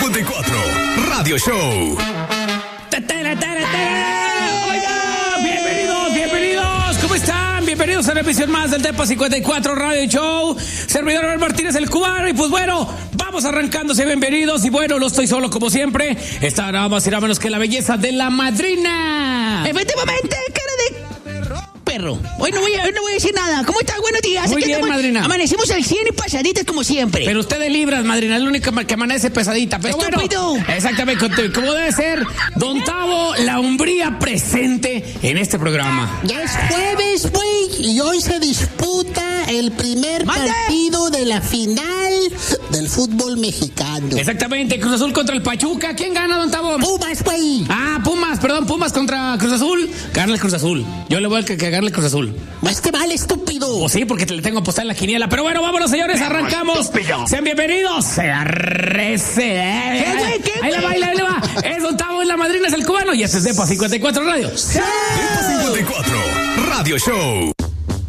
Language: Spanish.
54 Radio Show. Oiga, bienvenidos, ¿cómo están? Bienvenidos a una emisión más del Depa 54 Radio Show. Servidor Abel Martínez, el cubano, y pues bueno, vamos arrancándose, bienvenidos. Y bueno, no estoy solo como siempre. Está nada más y nada menos que la belleza de la madrina. Efectivamente, cara de perro. Hoy no voy a decir nada. ¿Cómo estás? Buenos días. Muy bien, madrina. Amanecimos al 100 y pasaditas como siempre. Pero usted de libras, madrina, es la única que amanece pesadita. Pero ¡estúpido! Bueno, exactamente, como debe ser, Don Tavo, la hombría presente en este programa. Ya es jueves, güey, y hoy se disputa el primer partido de la final del fútbol mexicano. Exactamente, Cruz Azul contra el Pachuca. ¿Quién gana, Don Tavo? Pumas, güey. Pumas contra Cruz Azul. Gana el Cruz Azul. Yo le voy a que gane el Cruz Azul. Más te vale, estúpido. O sí, porque te le tengo apostar en la quiniela. Pero bueno, vámonos, señores, arrancamos. Sean bienvenidos. Se arrece. Ahí le va. Es Don Tavo, es la madrina, es el cubano. Y este es Depa 54 Radio. Depa 54 Radio Show.